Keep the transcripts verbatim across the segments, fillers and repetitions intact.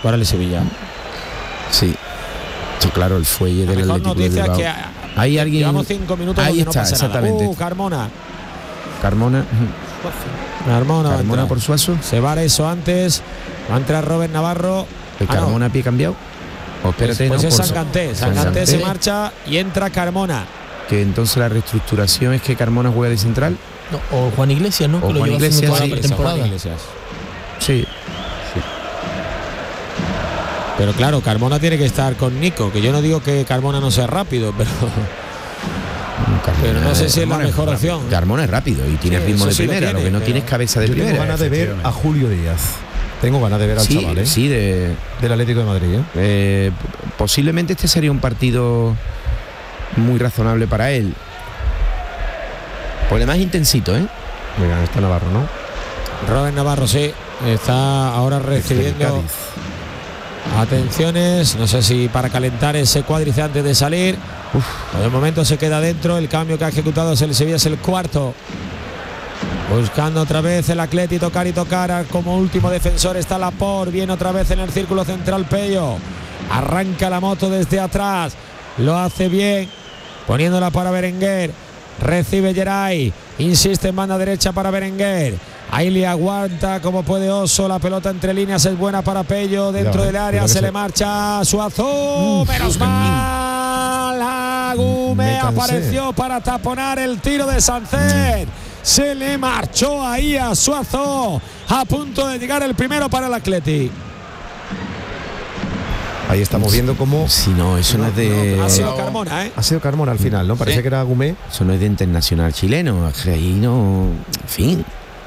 para el Sevilla. Sí. Sí, claro, el fuelle del Atlético de Bilbao. Que hay alguien. Llevamos cinco minutos. Ahí está, no pasa exactamente. Uh, Carmona. Carmona. Carmona. Carmona por Suazo. Se va eso antes. Va a entrar Robert Navarro. ¿El ah, Carmona no. pie cambiado? O espérate, pues, pues no, es Sanganté. Sanganté se marcha y entra Carmona. Que entonces la reestructuración es que Carmona juega de central. No, o Juan Iglesias, ¿no? O que Juan lo Iglesias, toda sí, la pretemporada. Juan Iglesias. Sí. sí. Pero claro, Carmona tiene que estar con Nico, que yo no digo que Carmona no sea rápido, pero Carmona, pero no sé si es la mejor es opción. Carmona es rápido y tiene sí, ritmo de primera, lo, tiene, lo que no tiene es cabeza de yo primera. Tengo ganas de ver a Julio Díaz. Tengo ganas de ver al sí, chaval, ¿eh? Sí, de, del Atlético de Madrid. ¿eh? Eh, posiblemente este sería un partido muy razonable para él. Por lo más intensito, ¿eh? Mira, está Navarro, ¿no? Robert Navarro, sí. Está ahora recibiendo atenciones. No sé si para calentar ese cuádriceps antes de salir. Uf. Por el momento se queda dentro. El cambio que ha ejecutado el Sevilla es el cuarto. Buscando otra vez el Atleti, tocar y tocar. Como último defensor está Laporte. Viene otra vez en el círculo central Pello. Arranca la moto desde atrás. Lo hace bien. Poniéndola para Berenguer. Recibe Geray. Insiste en banda derecha para Berenguer. Ahí le aguanta como puede Oso. La pelota entre líneas es buena para Pello. Dentro ya, del área se, se le marcha Suazo. Uf, menos mal. Agume apareció para taponar el tiro de Sánchez. Se le marchó ahí a Suazo. A punto de llegar el primero para el Atleti. Ahí estamos viendo cómo. Si no, eso no, no es de. No, ha sido Carmona, ¿eh? Ha sido Carmona al final, ¿no? Parece sí. que era Agumé. Eso no es de Internacional chileno. Ahí no. En fin.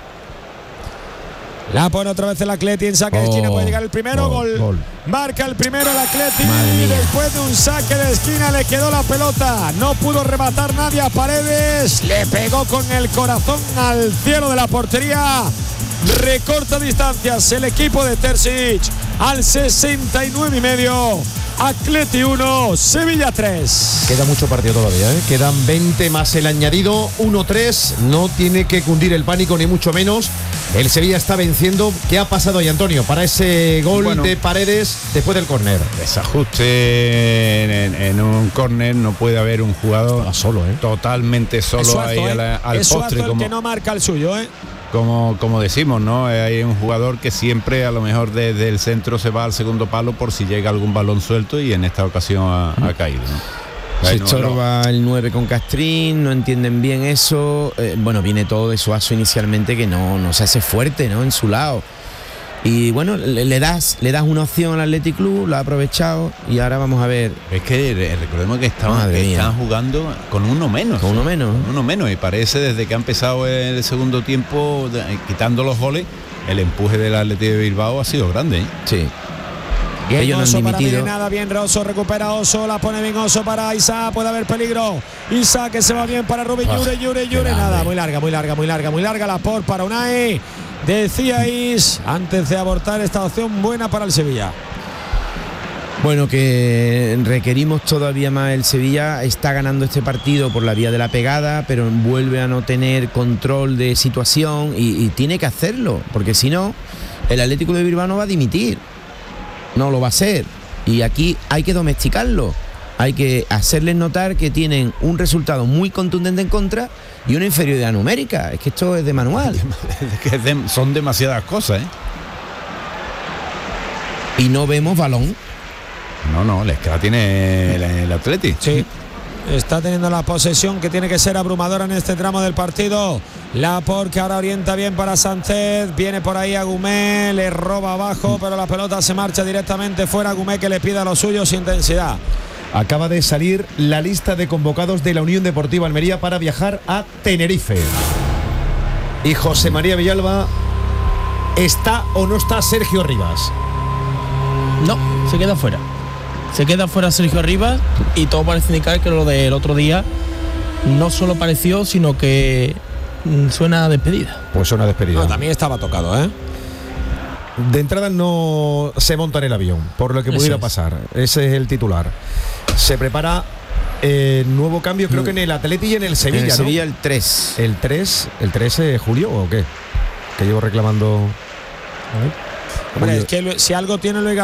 La pone otra vez el Atleti en saque oh, de esquina. Puede llegar el primero. Gol. gol. gol. Marca el primero el Atleti. Después de un saque de esquina le quedó la pelota. No pudo rematar nadie a Paredes. Le pegó con el corazón al cielo de la portería. Recorta distancias el equipo de Terzic al sesenta y nueve y medio. Atleti uno, Sevilla tres. Queda mucho partido todavía, ¿eh? Quedan veinte más el añadido, uno tres. No tiene que cundir el pánico ni mucho menos. El Sevilla está venciendo. ¿Qué ha pasado ahí, Antonio, para ese gol bueno, de Paredes después del córner? Desajuste en, en, en un córner. No puede haber un jugador solo, ¿eh? totalmente solo Suazo, ahí ¿eh? a la, al es postre. Suazo Como, el que no marca el suyo, ¿eh? Como, como decimos, ¿no? Hay un jugador que siempre a lo mejor desde el centro se va al segundo palo por si llega algún balón suelto y en esta ocasión ha, ha caído, ¿no? Se estorba el nueve con Castrín, no entienden bien eso. Eh, bueno, viene todo de Suazo inicialmente que no, no se hace fuerte, ¿no? En su lado. Y bueno, le, le das le das una opción al Athletic Club, lo ha aprovechado y ahora vamos a ver. Es que recordemos que estaban, que estaban jugando con uno menos. Con uno menos. Con uno menos. Y parece desde que ha empezado el segundo tiempo, de, quitando los goles, el empuje del Athletic de Bilbao ha sido grande, ¿eh? Sí. Bien, ellos Oso no han dimitido. Para nada bien Oso, recupera Oso, la pone bien Oso para Isa, puede haber peligro. Isa que se va bien para Rubén oh, Llure, Llure, Llure, nada, muy larga, muy larga, muy larga, muy larga la por para Unai. Decíais antes de abortar esta opción buena para el Sevilla. Bueno, que requerimos todavía más. El Sevilla está ganando este partido por la vía de la pegada, pero vuelve a no tener control de situación y, y tiene que hacerlo, porque si no, el Atlético de Bilbao no va a dimitir. No lo va a hacer. Y aquí hay que domesticarlo. Hay que hacerles notar que tienen un resultado muy contundente en contra y una inferioridad numérica. Es que esto es de manual. Es que de, son demasiadas cosas, ¿eh? Y no vemos balón. No, no, es que la tiene el, el Atleti. Sí. Está teniendo la posesión que tiene que ser abrumadora en este tramo del partido. Laporte que ahora orienta bien para Sánchez. Viene por ahí Agumé, le roba abajo, pero la pelota se marcha directamente fuera. Agumé que le pida lo suyo sin intensidad. Acaba de salir la lista de convocados de la Unión Deportiva Almería para viajar a Tenerife. Y José María Villalba, ¿está o no está Sergio Rivas? No, se queda fuera. Se queda fuera Sergio Rivas y todo parece indicar que lo del otro día no solo pareció, sino que suena a despedida. Pues suena a despedida. No, también estaba tocado, ¿eh? De entrada no se monta en el avión, por lo que pudiera es. pasar. Ese es el titular. Se prepara eh, nuevo cambio, creo que en el Atleti y en el Sevilla, en el ¿no? Sevilla el tres. ¿El tres? ¿El tres de Julio o qué? Que llevo reclamando. Hombre, es que si algo tiene lo